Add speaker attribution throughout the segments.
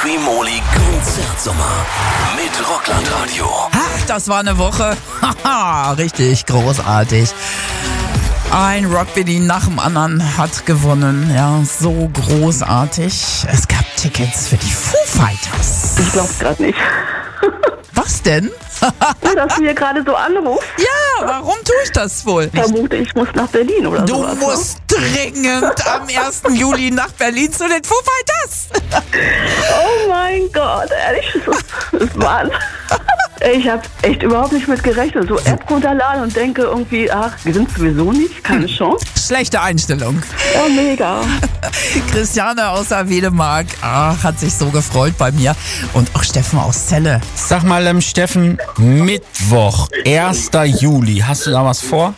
Speaker 1: Liqui-Moly Konzertsommer mit Rockland-Radio.
Speaker 2: Ach, das war eine Woche. Haha, richtig großartig. Ein Rock-Berlin nach dem anderen hat gewonnen. Ja, so großartig. Es gab Tickets für die Foo Fighters.
Speaker 3: Ich glaub's gerade nicht.
Speaker 2: Was denn?
Speaker 3: Ja, dass du hier gerade so anrufst.
Speaker 2: Ja, warum tue ich das wohl?
Speaker 3: Vermute, ich muss nach Berlin oder so.
Speaker 2: Du musst dringend am 1. Juli nach Berlin zu den Foo Fighters.
Speaker 3: Oh mein Gott, ehrlich, das ist Wahnsinn. Ich habe echt überhaupt nicht mit gerechnet. So App runterladen und denke irgendwie, ach, wir sind sowieso nicht, keine Chance.
Speaker 2: Schlechte Einstellung.
Speaker 3: Ja, mega.
Speaker 2: Christiane aus der Wedemark hat sich so gefreut bei mir. Und auch Steffen aus Celle.
Speaker 4: Sag mal, Steffen, Mittwoch, 1. Juli, hast du da was vor?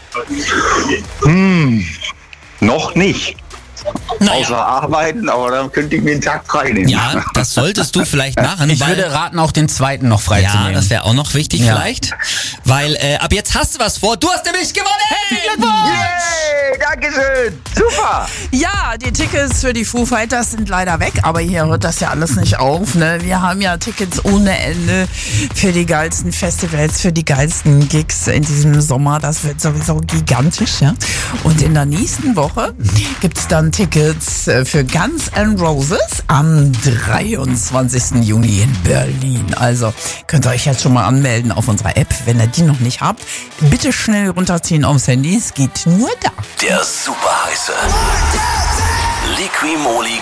Speaker 5: Noch nicht. Außer arbeiten, aber dann könnte ich mir einen Tag frei nehmen.
Speaker 6: Ja, das solltest du vielleicht machen.
Speaker 4: Ich würde raten, auch den 2. noch freizunehmen.
Speaker 6: Ja, das wäre auch noch wichtig vielleicht. Weil ab jetzt hast du was vor. Du hast nämlich gewonnen! Herzlichen Glückwunsch!
Speaker 5: Yay, Dankeschön. Super.
Speaker 2: Ja, die Tickets für die Foo Fighters sind leider weg, aber hier hört das ja alles nicht auf. Ne? Wir haben ja Tickets ohne Ende für die geilsten Festivals, für die geilsten Gigs in diesem Sommer. Das wird sowieso gigantisch. Ja? Und in der nächsten Woche gibt's dann Tickets für Guns N' Roses am 23. Juni in Berlin. Also könnt ihr euch jetzt schon mal anmelden auf unserer App. Wenn ihr die noch nicht habt, bitte schnell runterziehen aufs Handy. Es geht nur da.
Speaker 1: Der super heiße Liqui-Moly